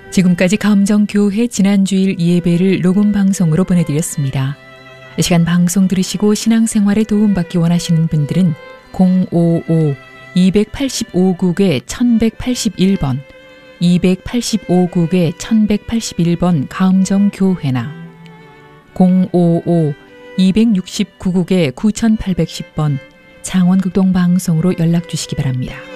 지금까지 감정교회 지난주일 예배를 녹음 방송으로 보내드렸습니다. 이 시간 방송 들으시고 신앙생활에 도움받기 원하시는 분들은 055-285국에 1181번, 285국에 1181번 감정교회나 055-269국에 9810번 창원극동방송으로 연락 주시기 바랍니다.